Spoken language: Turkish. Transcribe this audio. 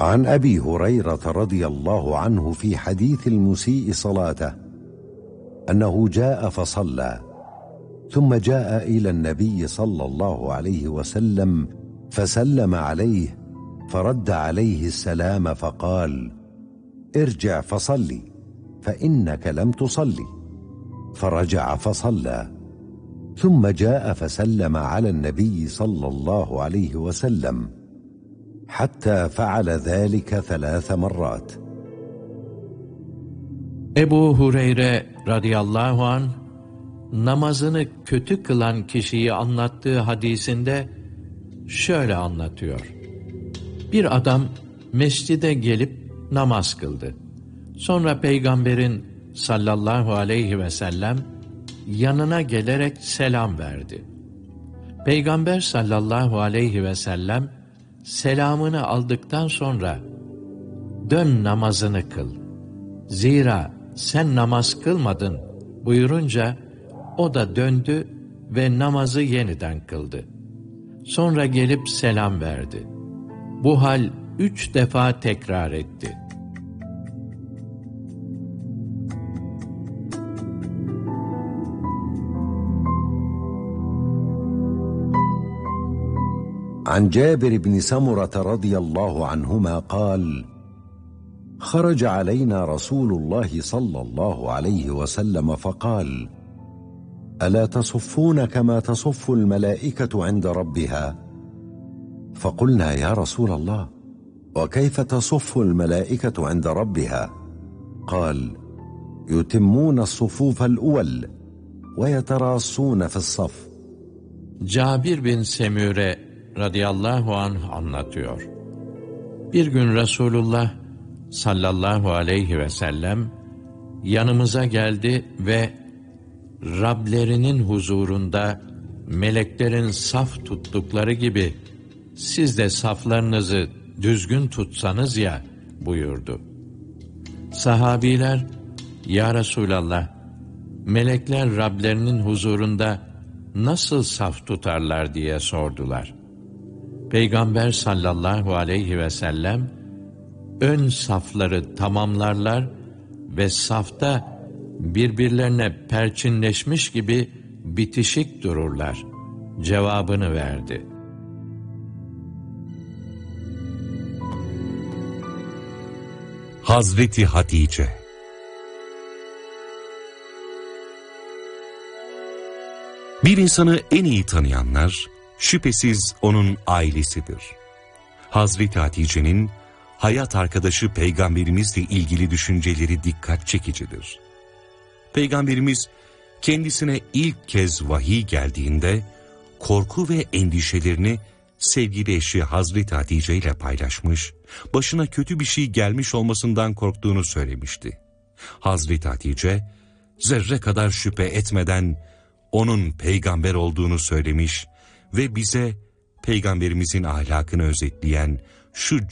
عن أبي هريرة رضي الله عنه في حديث المسيء صلاته أنه جاء فصلى ثم جاء إلى النبي صلى الله عليه وسلم فسلم عليه فرد عليه السلام فقال: ارجع فصلي فإنك لم تصلي. فرجع فصلى ثم جاء فسلم على النبي صلى الله عليه وسلم حتى فعل ذلك 3 مرات. Ebu Hureyre radıyallahu anh, namazını kötü kılan kişiyi anlattığı hadisinde şöyle anlatıyor. Bir adam mescide gelip namaz kıldı. Sonra Peygamberin sallallahu aleyhi ve sellem yanına gelerek selam verdi. Peygamber sallallahu aleyhi ve sellem selamını aldıktan sonra "Dön namazını kıl. Zira sen namaz kılmadın" buyurunca o da döndü ve namazı yeniden kıldı. Sonra gelip selam verdi. Bu hal 3 defa tekrar etti. عن جابر بن سمرة رضي الله عنهما قال: خرج علينا رسول الله صلى الله عليه وسلم فقال: ألا تصفون كما تصف الملائكة عند ربها؟ فقلنا: يا رسول الله، وكيف تصف الملائكة عند ربها؟ قال: يتمون الصفوف الأول ويتراصون في الصف. Cabir bin Semüre radıyallahu anh anlatıyor. Bir gün Resulullah sallallahu aleyhi ve sellem yanımıza geldi ve Rablerinin huzurunda meleklerin saf tuttukları gibi siz de saflarınızı düzgün tutsanız ya buyurdu. Sahabiler, ya Resulallah, melekler Rablerinin huzurunda nasıl saf tutarlar diye sordular. Peygamber sallallahu aleyhi ve sellem ön safları tamamlarlar ve safta birbirlerine perçinleşmiş gibi bitişik dururlar cevabını verdi. Hazreti Hatice. Bir insanı en iyi tanıyanlar şüphesiz onun ailesidir. Hazreti Hatice'nin hayat arkadaşı Peygamberimizle ilgili düşünceleri dikkat çekicidir. Peygamberimiz kendisine ilk kez vahiy geldiğinde korku ve endişelerini sevgili eşi Hazreti Hatice ile paylaşmış, başına kötü bir şey gelmiş olmasından korktuğunu söylemişti. Hazreti Hatice zerre kadar şüphe etmeden onun peygamber olduğunu söylemiş ve bize Peygamberimizin ahlakını özetleyen şu